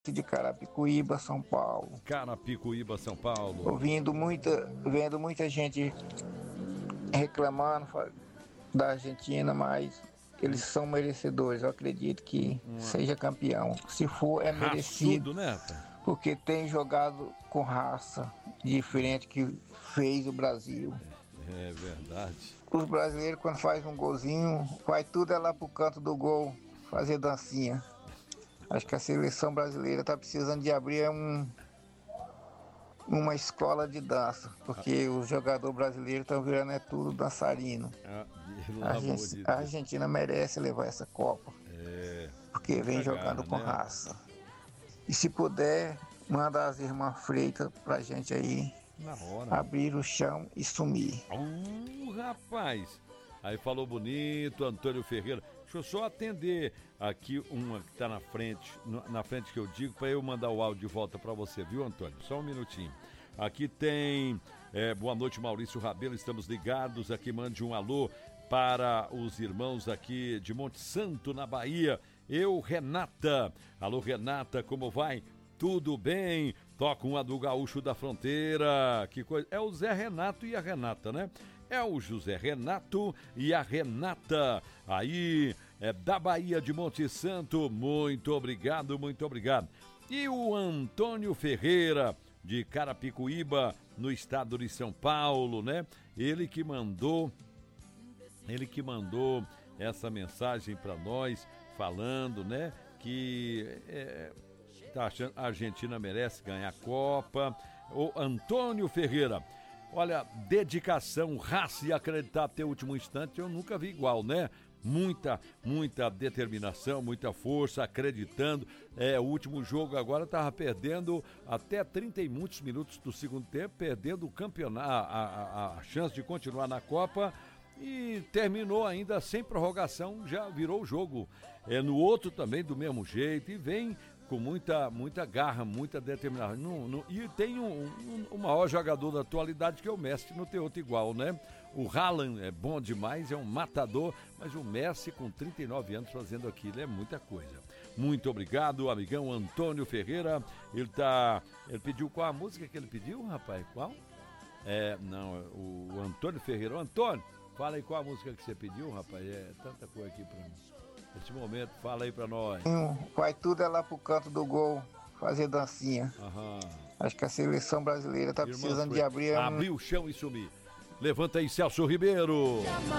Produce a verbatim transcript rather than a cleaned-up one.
de Carapicuíba, São Paulo. Carapicuíba, São Paulo. Ouvindo muita, vendo muita gente reclamando da Argentina, mas eles são merecedores. Eu acredito que Uma... seja campeão. Se for, é merecido. Raçudo, né? Porque tem jogado com raça diferente que fez o Brasil. É, é verdade. Os brasileiros, quando faz um golzinho, vai tudo é lá pro canto do gol fazer dancinha. Acho que a seleção brasileira está precisando de abrir um, uma escola de dança, porque ah. os jogadores brasileiros estão virando é tudo dançarino. Ah, a, gente, de a Argentina merece levar essa Copa, é, porque vem jogando garra, com né? raça. E se puder, manda as irmãs Freitas pra gente aí, na hora, abrir o chão e sumir. Uh, rapaz! Aí falou bonito, Antônio Ferreira. Deixa eu só atender aqui uma que está na frente, na frente que eu digo, para eu mandar o áudio de volta para você, viu, Antônio? Só um minutinho. Aqui tem, é, boa noite, Maurício Rabelo, estamos ligados. Aqui mande um alô para os irmãos aqui de Monte Santo, na Bahia. Eu, Renata. Alô, Renata, como vai? Tudo bem? Toca uma do Gaúcho da Fronteira. Que coisa. É o Zé Renato e a Renata, né? É o José Renato e a Renata, aí é da Bahia de Monte Santo. Muito obrigado, muito obrigado. E o Antônio Ferreira, de Carapicuíba, no estado de São Paulo, né? Ele que mandou, ele que mandou essa mensagem para nós, falando, né? Que é, tá achando, a Argentina merece ganhar a Copa. O Antônio Ferreira. Olha, dedicação, raça e acreditar até o último instante, eu nunca vi igual, né? Muita, muita determinação, muita força, acreditando. É, o último jogo agora estava perdendo até trinta e muitos minutos do segundo tempo, perdendo o campeonato, a, a, a chance de continuar na Copa. E terminou ainda sem prorrogação, já virou o jogo. É, no outro também do mesmo jeito, e vem com muita, muita garra, muita determinação. No, no, e tem um, um, o maior jogador da atualidade, que é o Messi, não tem outro igual, né? O Haaland é bom demais, é um matador, mas o Messi com trinta e nove anos fazendo aquilo é muita coisa. Muito obrigado, amigão Antônio Ferreira. Ele tá. Ele pediu qual a música que ele pediu, rapaz? Qual? É, não, o Antônio Ferreira. Ô, Antônio, fala aí qual a música que você pediu, rapaz. É tanta coisa aqui pra mim. Nesse momento, fala aí pra nós. Vai tudo é lá pro canto do gol fazer dancinha. Aham. Acho que a seleção brasileira tá Irmãs precisando Freitas, de abrir... Um... abrir o chão e sumir. Levanta aí, Celso Ribeiro.